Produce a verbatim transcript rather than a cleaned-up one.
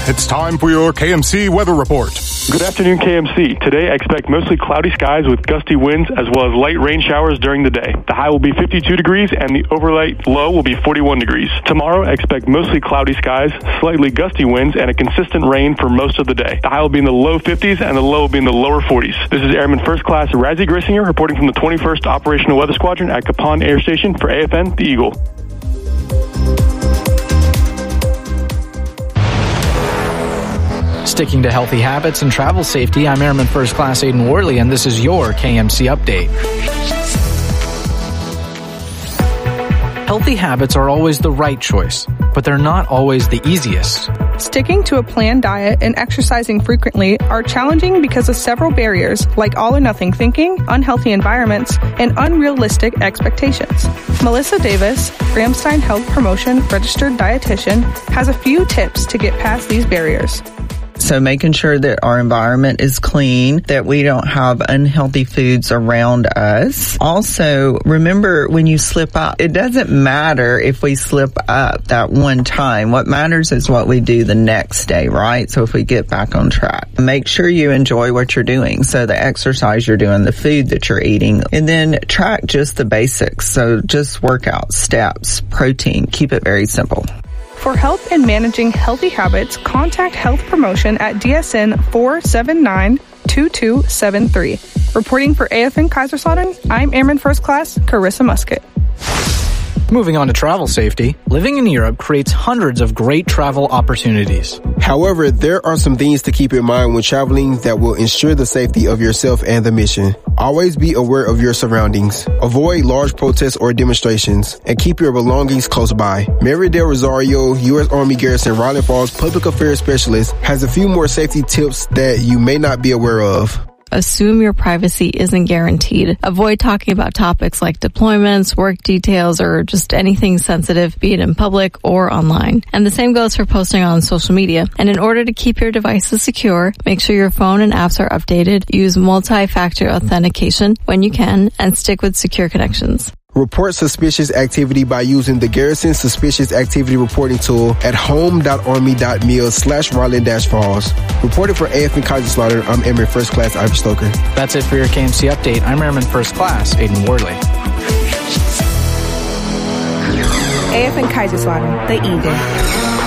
It's time for your K M C weather report. Good afternoon, K M C. Today, I expect mostly cloudy skies with gusty winds as well as light rain showers during the day. The high will be fifty-two degrees and the overnight low will be forty-one degrees. Tomorrow, I expect mostly cloudy skies, slightly gusty winds, and a consistent rain for most of the day. The high will be in the low fifties and the low will be in the lower forties. This is Airman First Class Razzie Grissinger reporting from the twenty-first Operational Weather Squadron at Capon Air Station for A F N, the Eagle. Sticking to healthy habits and travel safety, I'm Airman First Class Aiden Worley, and this is your K M C Update. Healthy habits are always the right choice, but they're not always the easiest. Sticking to a planned diet and exercising frequently are challenging because of several barriers like all-or-nothing thinking, unhealthy environments, and unrealistic expectations. Melissa Davis, Ramstein Health Promotion Registered Dietitian, has a few tips to get past these barriers. So making sure that our environment is clean, that we don't have unhealthy foods around us. Also, remember when you slip up, it doesn't matter if we slip up that one time. What matters is what we do the next day, right? So if we get back on track, make sure you enjoy what you're doing. So the exercise you're doing, the food that you're eating, and then track just the basics. So just workout, steps, protein, keep it very simple. For help in managing healthy habits, contact Health Promotion at D S N four seven nine, two two seven three. Reporting for A F N Kaiserslautern, I'm Airman First Class Carissa Musket. Moving on to travel safety, living in Europe creates hundreds of great travel opportunities. However, there are some things to keep in mind when traveling that will ensure the safety of yourself and the mission. Always be aware of your surroundings. Avoid large protests or demonstrations, and keep your belongings close by. Mary Del Rosario, U S Army Garrison Riley Falls Public Affairs Specialist, has a few more safety tips that you may not be aware of. Assume your privacy isn't guaranteed. Avoid talking about topics like deployments, work details, or just anything sensitive, be it in public or online. And the same goes for posting on social media. And in order to keep your devices secure, make sure your phone and apps are updated, use multi-factor authentication when you can, and stick with secure connections. Report suspicious activity by using the Garrison Suspicious Activity Reporting Tool at home.army.mil slash Rollin-Falls. Reported for A F N Kaiserslautern, I'm Airman First Class Ivy Stoker. That's it for your K M C Update. I'm Airman First Class Aiden Worley. A F N Kaiserslautern, the Eagle.